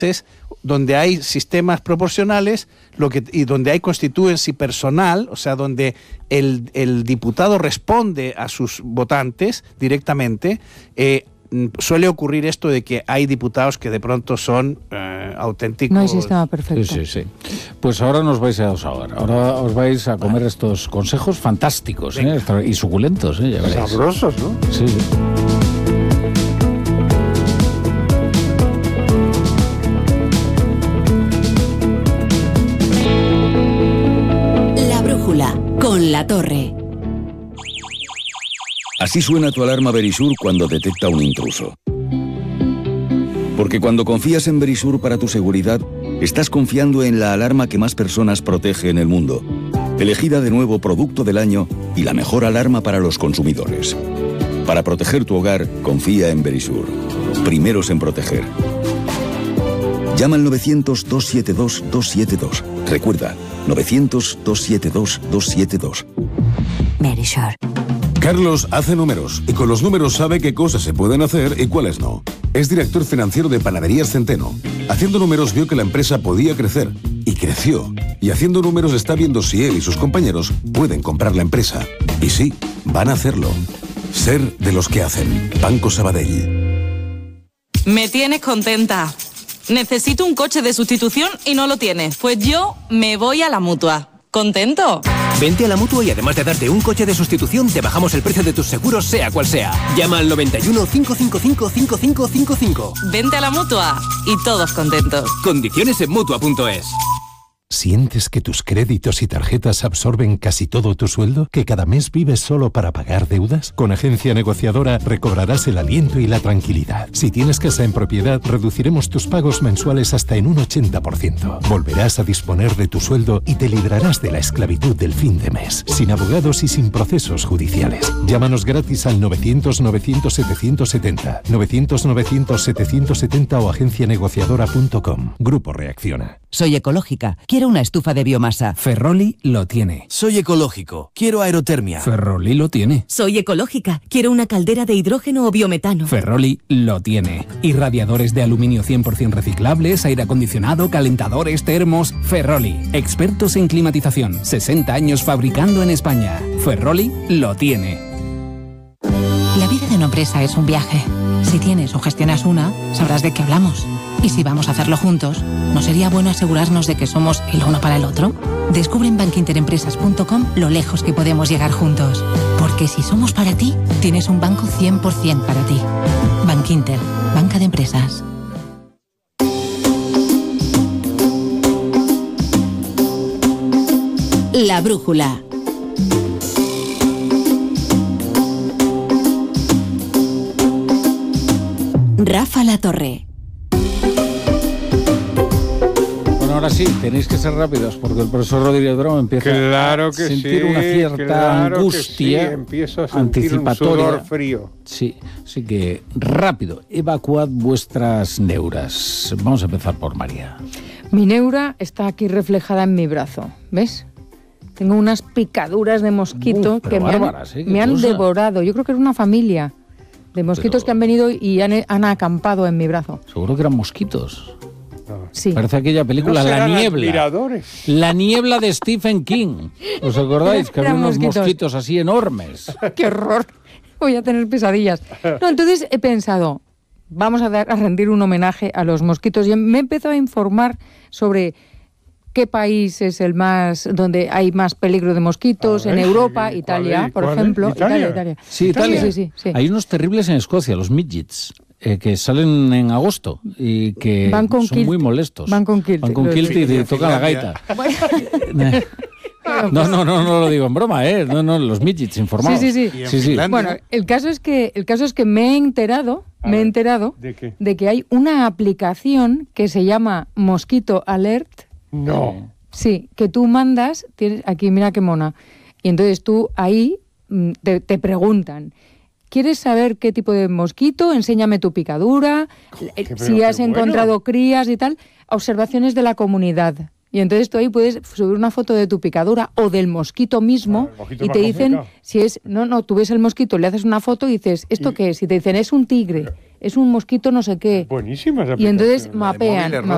donde hay sistemas proporcionales y donde hay constituency personal, o sea, donde el diputado responde a sus votantes directamente, suele ocurrir esto de que hay diputados que de pronto son auténticos... No hay sistema perfecto. Sí. Pues ahora nos vais a desahogar. Ahora os vais a comer estos consejos fantásticos y suculentos. Ya veréis. Sabrosos, ¿no? Sí. La brújula con La Torre. Así suena tu alarma Verisur cuando detecta un intruso. Porque cuando confías en Verisur para tu seguridad, estás confiando en la alarma que más personas protege en el mundo. Elegida de nuevo Producto del Año y la mejor alarma para los consumidores. Para proteger tu hogar, confía en Verisur. Primeros en proteger. Llama al 900-272-272. Recuerda, 900-272-272. Verisur. Carlos hace números y con los números sabe qué cosas se pueden hacer y cuáles no. Es director financiero de Panaderías Centeno. Haciendo números vio que la empresa podía crecer y creció. Y haciendo números está viendo si él y sus compañeros pueden comprar la empresa. Y sí, van a hacerlo. Ser de los que hacen. Banco Sabadell. Me tienes contenta. Necesito un coche de sustitución y no lo tienes. Pues yo me voy a la Mutua. ¿Contento? Vente a la Mutua y además de darte un coche de sustitución, te bajamos el precio de tus seguros, sea cual sea. Llama al 91 555 5555. Vente a la Mutua y todos contentos. Condiciones en Mutua.es. ¿Sientes que tus créditos y tarjetas absorben casi todo tu sueldo? ¿Que cada mes vives solo para pagar deudas? Con Agencia Negociadora recobrarás el aliento y la tranquilidad. Si tienes casa en propiedad, reduciremos tus pagos mensuales hasta en un 80%. Volverás a disponer de tu sueldo y te librarás de la esclavitud del fin de mes, sin abogados y sin procesos judiciales. Llámanos gratis al 900-900-770, 900-900-770 o agencianegociadora.com. Grupo Reacciona. Soy ecológica. Quiero una estufa de biomasa. Ferroli lo tiene. Soy ecológico. Quiero aerotermia. Ferroli lo tiene. Soy ecológica. Quiero una caldera de hidrógeno o biometano. Ferroli lo tiene. Y radiadores de aluminio 100% reciclables, aire acondicionado, calentadores, termos. Ferroli. Expertos en climatización. 60 años fabricando en España. Ferroli lo tiene. La vida de una empresa es un viaje. Si tienes o gestionas una, sabrás de qué hablamos. Y si vamos a hacerlo juntos, ¿no sería bueno asegurarnos de que somos el uno para el otro? Descubre en bankinterempresas.com lo lejos que podemos llegar juntos. Porque si somos para ti, tienes un banco 100% para ti. Bankinter, banca de empresas. La brújula. Rafa La Torre. Bueno, ahora sí, tenéis que ser rápidos porque el profesor Rodríguez Brown empieza a sentir una cierta angustia empiezo a sentir anticipatoria. Un sudor frío. Sí, así que rápido, evacuad vuestras neuras. Vamos a empezar por María. Mi neura está aquí reflejada en mi brazo, ¿ves? Tengo unas picaduras de mosquito que me han devorado. Yo creo que es una familia de mosquitos que han venido y han acampado en mi brazo. Seguro que eran mosquitos. Sí. Parece aquella película, ¿No La Niebla. Aspiradores? La Niebla de Stephen King. ¿Os acordáis? Que había unos mosquitos así enormes. ¡Qué horror! Voy a tener pesadillas. No, entonces he pensado, vamos a rendir un homenaje a los mosquitos. Y me he empezado a informar sobre qué país es el más, donde hay más peligro de mosquitos, en Europa, Italia, por ejemplo. Italia. Sí, Italia. Sí. Hay unos terribles en Escocia, los midgets, que salen en agosto y que son muy molestos. Van con kilt y te tocan la gaita. No lo digo en broma, No, los midgets informados. Sí. Bueno, el caso es que me he enterado ¿De que hay una aplicación que se llama Mosquito Alert. No. Sí, que tú mandas, tienes aquí, mira qué mona. Y entonces tú ahí te preguntan, ¿quieres saber qué tipo de mosquito? Enséñame tu picadura, si has encontrado crías y tal, observaciones de la comunidad. Y entonces tú ahí puedes subir una foto de tu picadura o del mosquito mismo y te dicen si es... No, tú ves el mosquito, le haces una foto y dices, ¿esto qué es? Y te dicen, es un tigre, es un mosquito no sé qué. Buenísima esa y entonces mapean.